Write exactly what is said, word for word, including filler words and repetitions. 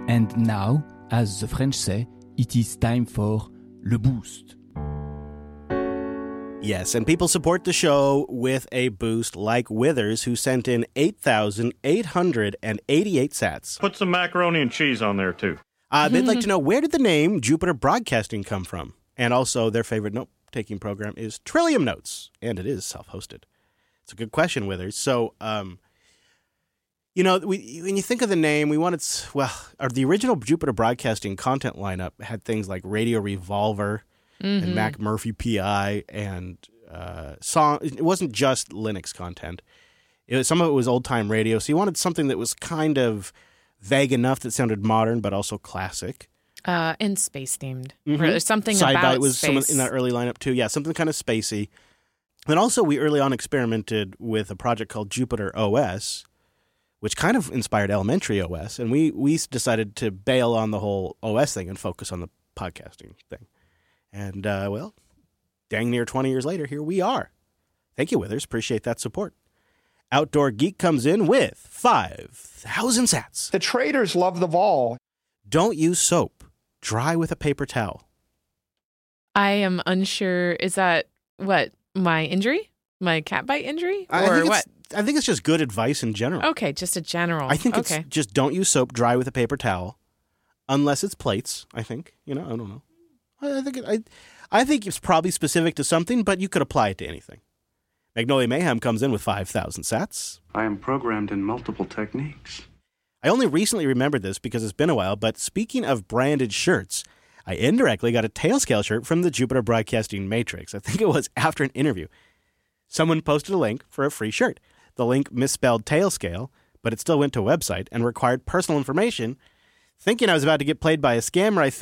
And now, as the French say, it is time for Le Boost. Yes, and people support the show with a boost like Withers, who sent in eight thousand eight hundred eighty-eight sats. Put some macaroni and cheese on there, too. Uh, they'd like to know, where did the name Jupiter Broadcasting come from? And also, their favorite note-taking program is Trillium Notes, and it is self-hosted. It's a good question, Withers. So, um, you know, we, when you think of the name, we wanted, well, our, the original Jupiter Broadcasting content lineup had things like Radio Revolver mm-hmm. and Mac Murphy P I and uh, song. It wasn't just Linux content. It was, some of it was old-time radio, so you wanted something that was kind of vague enough that sounded modern, but also classic. Uh, and space-themed. Mm-hmm. Or something Side about Byte was space. Some in that early lineup, too. Yeah, something kind of spacey. And also, we early on experimented with a project called Jupiter O S, which kind of inspired Elementary O S. And we, we decided to bail on the whole O S thing and focus on the podcasting thing. And, uh, well, dang near twenty years later, here we are. Thank you, Withers. Appreciate that support. Outdoor Geek comes in with five thousand sats. The traders love the vol. Don't use soap. Dry with a paper towel. I am unsure. Is that, what, my injury? My cat bite injury? I Or think what? It's, I think it's just good advice in general. Okay, just a general. I think okay. it's just don't use soap. Dry with a paper towel. Unless it's plates, I think. You know, I don't know. I, I think it, I, I think it's probably specific to something, but you could apply it to anything. Magnolia Mayhem comes in with five thousand sats. I am programmed in multiple techniques. I only recently remembered this because it's been a while, but speaking of branded shirts, I indirectly got a Tailscale shirt from the Jupiter Broadcasting Matrix. I think it was after an interview. Someone posted a link for a free shirt. The link misspelled Tailscale, but it still went to a website and required personal information. Thinking I was about to get played by a scammer, I